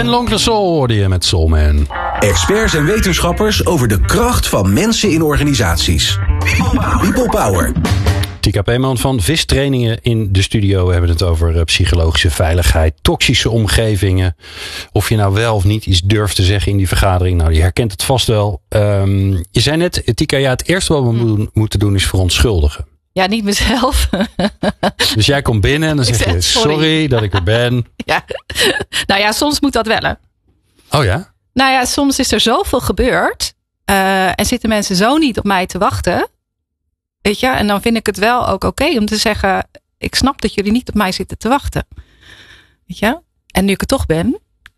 En L'Oncle Soul hoorde je met Soulman. Experts en wetenschappers over de kracht van mensen in organisaties. People Power. Tika Peeman van Vistrainingen in de studio. We hebben het over psychologische veiligheid, toxische omgevingen. Of je nou wel of niet iets durft te zeggen in die vergadering. Nou, je herkent het vast wel. Je zei net, Tika, het eerste wat we moeten doen is verontschuldigen. Ja, niet mezelf. Dus jij komt binnen en dan zeg je, sorry dat ik er ben. Ja. Nou ja, soms moet dat wel. Hè. Oh ja? Nou ja, soms is er zoveel gebeurd. En zitten mensen zo niet op mij te wachten. Weet je, en dan vind ik het wel ook oké om te zeggen, ik snap dat jullie niet op mij zitten te wachten. Weet je? En nu ik er toch ben,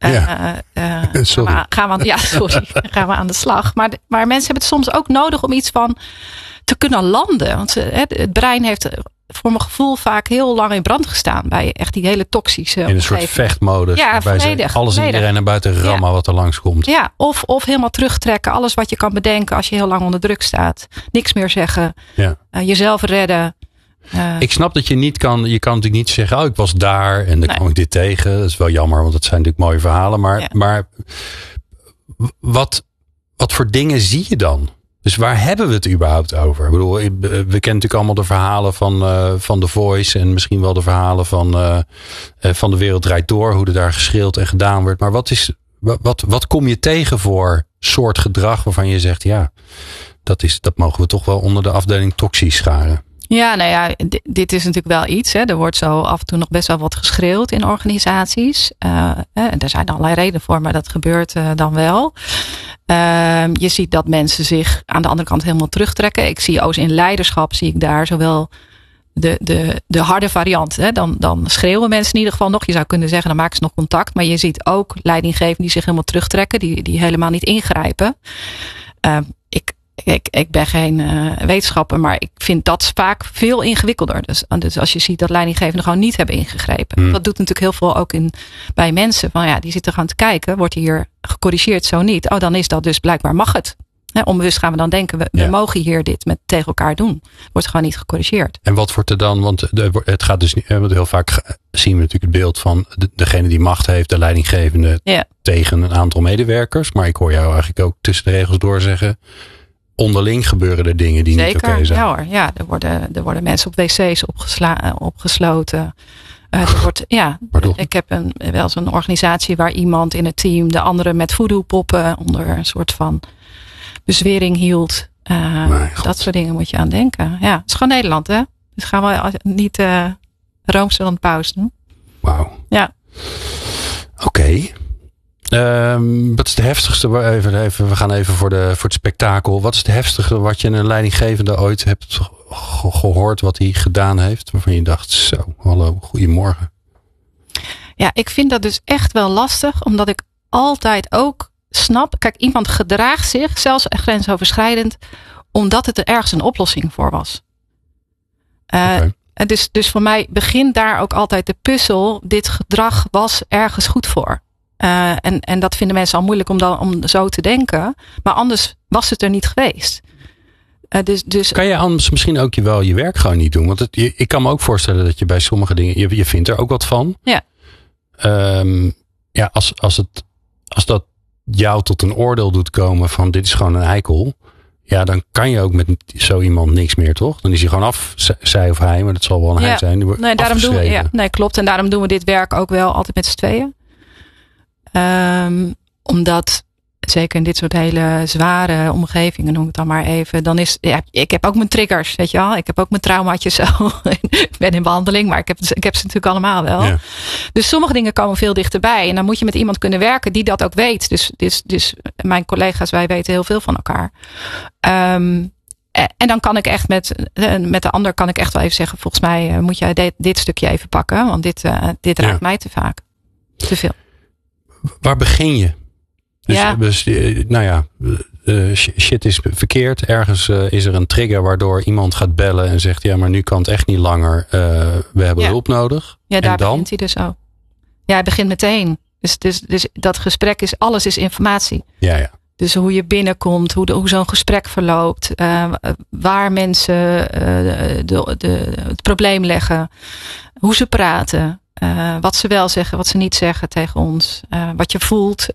sorry. gaan we aan de slag. Maar mensen hebben het soms ook nodig om iets van te kunnen landen. Want het brein heeft voor mijn gevoel vaak heel lang in brand gestaan bij echt die hele toxische in een soort vechtmodus. Ja, volledig. Alles en iedereen naar buiten rammen wat er langskomt. Ja, of helemaal terugtrekken. Alles wat je kan bedenken als je heel lang onder druk staat. Niks meer zeggen. Ja. Jezelf redden. Ik snap dat je niet kan. Je kan natuurlijk niet zeggen, ik was daar en dan kwam ik dit tegen. Dat is wel jammer, want dat zijn natuurlijk mooie verhalen. Maar wat voor dingen zie je dan? Dus waar hebben we het überhaupt over? Ik bedoel, we kennen natuurlijk allemaal de verhalen van The Voice. En misschien wel de verhalen van De Wereld Draait Door. Hoe er daar geschreeuwd en gedaan wordt. Maar wat kom je tegen voor soort gedrag waarvan je zegt, ja, dat mogen we toch wel onder de afdeling toxisch scharen. Ja, nou ja, dit is natuurlijk wel iets. Hè. Er wordt zo af en toe nog best wel wat geschreeuwd in organisaties. Er zijn allerlei redenen voor, maar dat gebeurt dan wel. Je ziet dat mensen zich aan de andere kant helemaal terugtrekken. Ik zie ook in leiderschap, zie ik daar zowel de harde variant. Hè. Dan schreeuwen mensen in ieder geval nog. Je zou kunnen zeggen, dan maken ze nog contact. Maar je ziet ook leidinggevenden die zich helemaal terugtrekken. Die helemaal niet ingrijpen. Ik ben geen wetenschapper, maar ik vind dat vaak veel ingewikkelder. Dus als je ziet dat leidinggevenden gewoon niet hebben ingegrepen. Dat doet natuurlijk heel veel ook bij mensen. Van ja, die zitten gewoon te kijken. Wordt hier gecorrigeerd, zo niet? Oh, dan is dat dus blijkbaar mag het. Onbewust gaan we dan denken, we mogen hier dit tegen elkaar doen. Wordt gewoon niet gecorrigeerd. En wat wordt er dan? Want het gaat dus niet. Want heel vaak zien we natuurlijk het beeld van degene die macht heeft, de leidinggevende, tegen een aantal medewerkers. Maar ik hoor jou eigenlijk ook tussen de regels door zeggen, onderling gebeuren er dingen die niet oké zijn. Ja hoor, ja, er worden mensen op wc's opgesloten. Ik heb wel eens een organisatie waar iemand in het team de andere met voodoo-poppen onder een soort van bezwering hield. Dat soort dingen moet je aan denken. Ja, het is gewoon Nederland, hè? Dus gaan we niet roomser dan de paus doen. Wauw. Ja. Oké. Wat is de heftigste? We gaan even voor het spektakel. Wat is de heftigste wat je een leidinggevende ooit hebt gehoord wat hij gedaan heeft? Waarvan je dacht, zo, hallo, goedemorgen. Ja, ik vind dat dus echt wel lastig. Omdat ik altijd ook snap. Kijk, iemand gedraagt zich, zelfs grensoverschrijdend, omdat het er ergens een oplossing voor was. Dus voor mij begint daar ook altijd de puzzel. Dit gedrag was ergens goed voor. En dat vinden mensen al moeilijk om zo te denken. Maar anders was het er niet geweest. Dus kan je anders misschien ook wel je werk gewoon niet doen? Want ik kan me ook voorstellen dat je bij sommige dingen, je vindt er ook wat van. Ja. Als dat jou tot een oordeel doet komen van dit is gewoon een eikel. Ja, dan kan je ook met zo iemand niks meer, toch? Dan is hij gewoon af, zij of hij, maar dat zal wel een hij zijn. Nee, klopt. En daarom doen we dit werk ook wel altijd met z'n tweeën. Omdat, zeker in dit soort hele zware omgevingen, noem ik het dan maar even, dan is, ik heb ook mijn triggers, weet je wel. Ik heb ook mijn traumaatjes zo. Ik ben in behandeling, maar ik heb ze natuurlijk allemaal wel. Ja. Dus sommige dingen komen veel dichterbij. En dan moet je met iemand kunnen werken die dat ook weet. Dus mijn collega's, wij weten heel veel van elkaar. En dan kan ik echt met de ander kan ik echt wel even zeggen, volgens mij moet jij dit stukje even pakken. Want dit raakt mij te vaak. Te veel. Waar begin je? Shit is verkeerd. Ergens is er een trigger waardoor iemand gaat bellen en zegt, ja, maar nu kan het echt niet langer. We hebben hulp nodig. Ja, daar begint hij dus ook. Ja, hij begint meteen. Dus dat gesprek alles is informatie. Ja. Dus hoe je binnenkomt, hoe zo'n gesprek verloopt, waar mensen het probleem leggen, hoe ze praten. wat ze wel zeggen, wat ze niet zeggen tegen ons. Wat je voelt.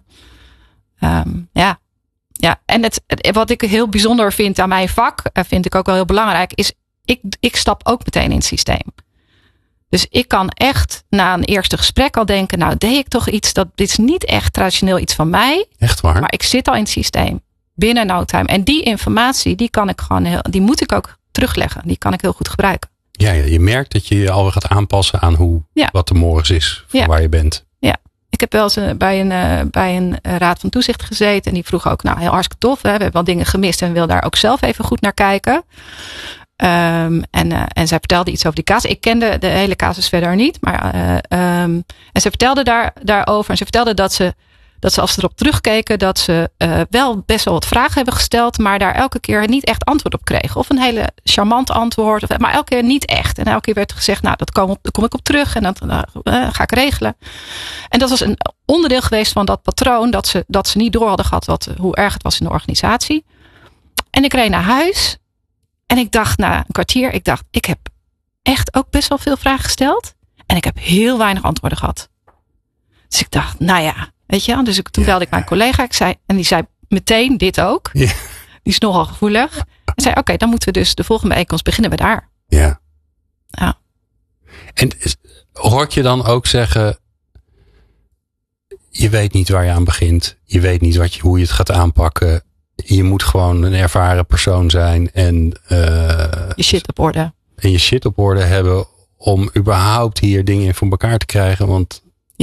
Ja, en wat ik heel bijzonder vind aan mijn vak, vind ik ook wel heel belangrijk, is ik stap ook meteen in het systeem. Dus ik kan echt na een eerste gesprek al denken, nou deed ik toch iets, dit is niet echt traditioneel iets van mij. Echt waar? Maar ik zit al in het systeem. Binnen no time. En die informatie, die moet ik ook terugleggen. Die kan ik heel goed gebruiken. Ja, je merkt dat je je alweer gaat aanpassen aan wat er morgens is, van waar je bent. Ja, ik heb wel eens bij een raad van toezicht gezeten. En die vroeg ook, nou heel hartstikke tof. Hè? We hebben wel dingen gemist en wil daar ook zelf even goed naar kijken. En zij vertelde iets over die casus. Ik kende de hele casus verder niet. Maar, en ze vertelde daarover. En ze vertelde dat ze als ze erop terugkeken, dat ze wel best wel wat vragen hebben gesteld, maar daar elke keer niet echt antwoord op kregen. Of een hele charmant antwoord, maar elke keer niet echt. En elke keer werd gezegd, nou, daar kom ik op terug en dat ga ik regelen. En dat was een onderdeel geweest van dat patroon, dat ze niet door hadden gehad hoe erg het was in de organisatie. En ik reed naar huis en ik dacht na een kwartier, ik heb echt ook best wel veel vragen gesteld. En ik heb heel weinig antwoorden gehad. Dus ik dacht, nou ja, weet je, dus toen belde ik mijn collega. Die zei meteen dit ook. Ja. Die is nogal gevoelig. En zei, oké, dan moeten we dus de volgende bijeenkomst beginnen we daar. Ja. En hoor ik je dan ook zeggen, je weet niet waar je aan begint. Je weet niet hoe je het gaat aanpakken. Je moet gewoon een ervaren persoon zijn. En je shit op orde. En je shit op orde hebben om überhaupt hier dingen voor elkaar te krijgen. Want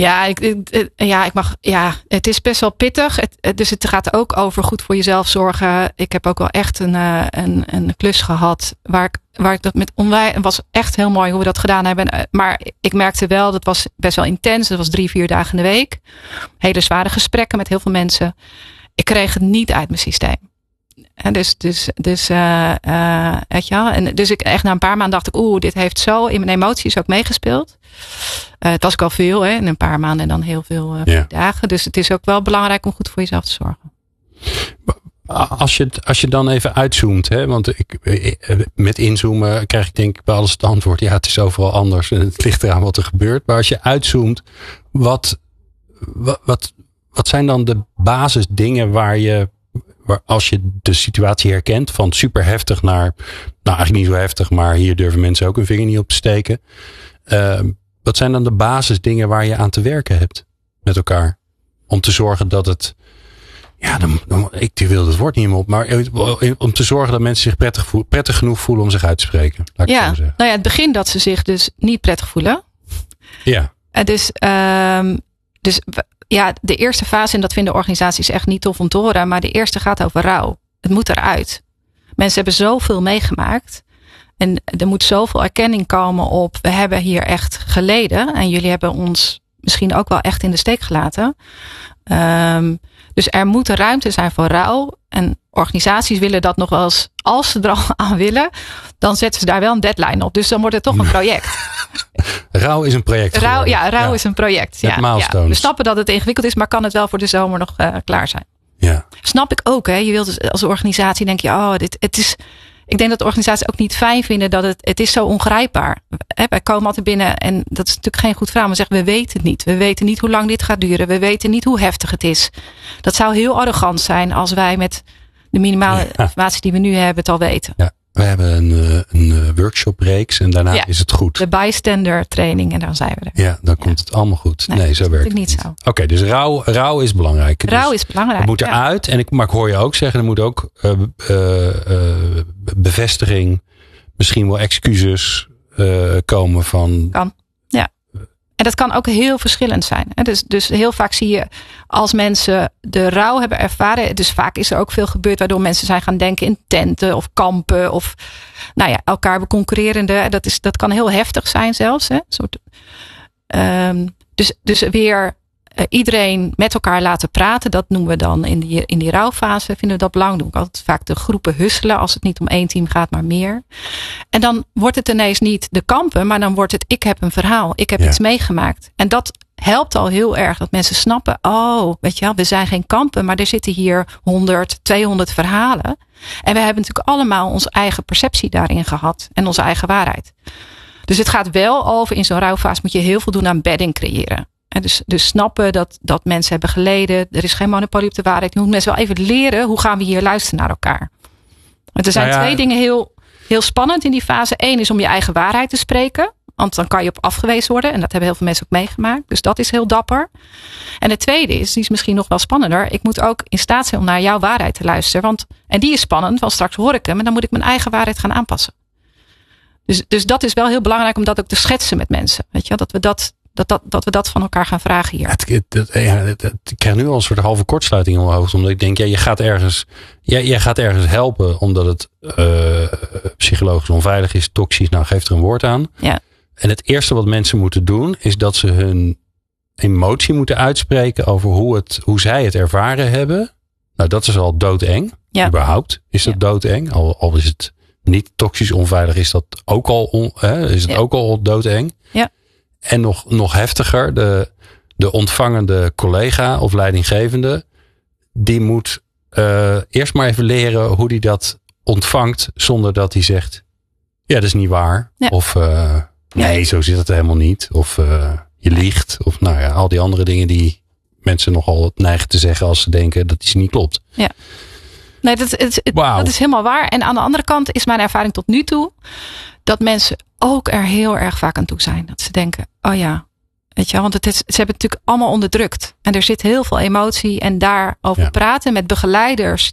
het is best wel pittig. Dus het gaat ook over goed voor jezelf zorgen. Ik heb ook wel echt een klus gehad waar ik dat met het was echt heel mooi hoe we dat gedaan hebben. Maar ik merkte wel, dat was best wel intens. Dat was 3-4 dagen in de week. Hele zware gesprekken met heel veel mensen. Ik kreeg het niet uit mijn systeem. En dus weet je wel. En dus ik echt na een paar maanden dacht ik, dit heeft zo in mijn emoties ook meegespeeld. Het was ook al veel, hè, in een paar maanden en dan heel veel dagen. Dus het is ook wel belangrijk om goed voor jezelf te zorgen. Als je dan even uitzoomt, hè, want met inzoomen krijg ik denk ik bij alles het antwoord. Ja, het is overal anders en het ligt eraan wat er gebeurt. Maar als je uitzoomt, wat zijn dan de basisdingen waar als je de situatie herkent van super heftig naar, nou eigenlijk niet zo heftig, maar hier durven mensen ook hun vinger niet op te steken. Wat zijn dan de basisdingen waar je aan te werken hebt met elkaar? Om te zorgen dat het, ik wil het woord niet meer op, maar om te zorgen dat mensen zich prettig genoeg voelen om zich uit te spreken. Laat ik het zo zeggen. Nou ja, het begin dat ze zich dus niet prettig voelen. Ja. Dus de eerste fase, en dat vinden organisaties echt niet tof om te horen, maar de eerste gaat over rouw. Het moet eruit. Mensen hebben zoveel meegemaakt. En er moet zoveel erkenning komen op, we hebben hier echt geleden. En jullie hebben ons misschien ook wel echt in de steek gelaten. Dus er moet ruimte zijn voor rouw. En organisaties willen dat nog wel eens, als ze er al aan willen, dan zetten ze daar wel een deadline op. Dus dan wordt het toch een project. Rouw is een project. Rouw is een project. Met milestones. We snappen dat het ingewikkeld is, maar kan het wel voor de zomer nog klaar zijn. Ja. Snap ik ook. Hè? Je wilt dus als organisatie, denk je, het is. Ik denk dat de organisaties ook niet fijn vinden dat het is zo ongrijpbaar. Wij komen altijd binnen en dat is natuurlijk geen goed verhaal. Maar zeggen, we weten het niet. We weten niet hoe lang dit gaat duren. We weten niet hoe heftig het is. Dat zou heel arrogant zijn als wij met de minimale informatie die we nu hebben het al weten. Ja. We hebben een workshopreeks en daarna is het goed. De bystander training en dan zijn we er. Ja, dan komt het allemaal goed. Nee, zo werkt het niet. Oké, dus rouw is belangrijk. Rouw is belangrijk. Het moet eruit. Maar ik hoor je ook zeggen, er moet ook bevestiging, misschien wel excuses komen van. Kan. Ja. En dat kan ook heel verschillend zijn. Dus heel vaak zie je als mensen de rouw hebben ervaren. Dus vaak is er ook veel gebeurd waardoor mensen zijn gaan denken in tenten of kampen. Of elkaar beconcurrerende. Dat kan heel heftig zijn zelfs. Hè? Dus weer iedereen met elkaar laten praten. Dat noemen we dan in die rouwfase. Vinden we dat belangrijk. Doen we altijd vaak de groepen husselen. Als het niet om 1 team gaat, maar meer. En dan wordt het ineens niet de kampen. Maar dan wordt het, ik heb een verhaal. Ik heb iets meegemaakt. En dat helpt al heel erg. Dat mensen snappen. Weet je wel, we zijn geen kampen. Maar er zitten hier 100, 200 verhalen. En we hebben natuurlijk allemaal onze eigen perceptie daarin gehad. En onze eigen waarheid. Dus het gaat wel over, in zo'n rouwfase moet je heel veel doen aan bedding creëren. En dus snappen dat mensen hebben geleden. Er is geen monopolie op de waarheid. Je moet mensen wel even leren, hoe gaan we hier luisteren naar elkaar. Want er zijn twee dingen heel spannend in die fase. Eén is om je eigen waarheid te spreken. Want dan kan je op afgewezen worden. En dat hebben heel veel mensen ook meegemaakt. Dus dat is heel dapper. En het tweede die is misschien nog wel spannender. Ik moet ook in staat zijn om naar jouw waarheid te luisteren. En die is spannend, want straks hoor ik hem. En dan moet ik mijn eigen waarheid gaan aanpassen. Dus dat is wel heel belangrijk om dat ook te schetsen met mensen. Weet je, dat we dat van elkaar gaan vragen hier. Ik krijg nu al een soort halve kortsluiting in mijn hoofd. Omdat ik denk, jij gaat ergens helpen. Omdat het psychologisch onveilig is, toxisch. Nou, geef er een woord aan. Ja. En het eerste wat mensen moeten doen, is dat ze hun emotie moeten uitspreken over hoe zij het ervaren hebben. Nou, dat is al doodeng. Ja. Überhaupt is dat doodeng. Al is het niet toxisch onveilig, is dat ook al, ook al doodeng. Ja. En nog heftiger, de ontvangende collega of leidinggevende, die moet eerst maar even leren hoe die dat ontvangt, zonder dat hij zegt, ja, dat is niet waar. Ja. Of nee, zo zit het helemaal niet. Of je liegt. Of nou ja, al die andere dingen die mensen nogal neigen te zeggen als ze denken dat iets niet klopt. Ja. Nee, dat is helemaal waar. En aan de andere kant is mijn ervaring tot nu toe dat mensen ook er heel erg vaak aan toe zijn. Dat ze denken, oh ja, weet je, want ze hebben het natuurlijk allemaal onderdrukt. En er zit heel veel emotie. En daarover praten met begeleiders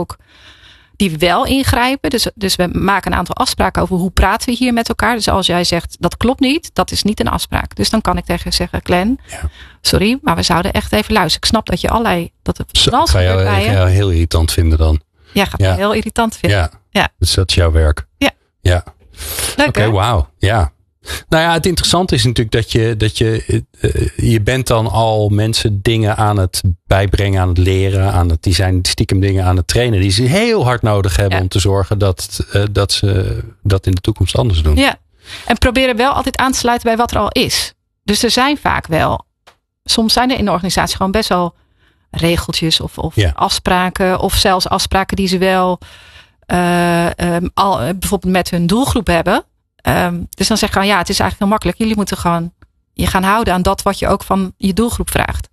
die wel ingrijpen. Dus we maken een aantal afspraken over hoe praten we hier met elkaar. Dus als jij zegt, dat klopt niet, dat is niet een afspraak. Dus dan kan ik tegen je zeggen, Glenn, sorry, maar we zouden echt even luisteren. Ik snap dat je dat het ik ga jou heel irritant vinden dan. Ja, gaat me heel irritant vinden. Ja. Dus dat is jouw werk. Ja. Oké, wauw. Ja. Nou ja, het interessante is natuurlijk dat je bent dan al mensen dingen aan het bijbrengen, aan het leren, die zijn stiekem dingen aan het trainen die ze heel hard nodig hebben om te zorgen dat ze dat in de toekomst anders doen. Ja, en proberen wel altijd aan te sluiten bij wat er al is. Dus er zijn vaak wel, soms zijn er in de organisatie gewoon best wel regeltjes of afspraken, of zelfs afspraken die ze wel bijvoorbeeld met hun doelgroep hebben. Dus dan zeg ik gewoon, het is eigenlijk heel makkelijk. Jullie moeten gewoon je gaan houden aan dat wat je ook van je doelgroep vraagt.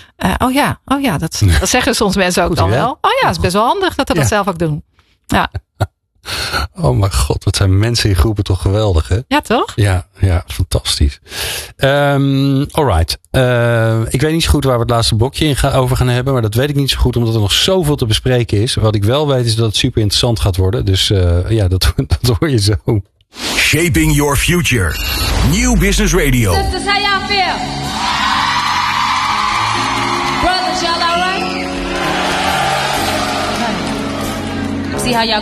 Dat zeggen soms mensen ook goed, dan wel. Oh ja, het is best wel handig dat we dat zelf ook doen. Ja. Oh mijn god, wat zijn mensen in groepen toch geweldig, hè? Ja, toch? Ja, fantastisch. Alright. Ik weet niet zo goed waar we het laatste blokje over gaan hebben. Maar dat weet ik niet zo goed, omdat er nog zoveel te bespreken is. Wat ik wel weet is dat het super interessant gaat worden. Dus dat hoor je zo. Shaping Your Future. New Business Radio. Sisters, how y'all feel? Brothers, y'all all right? See how y'all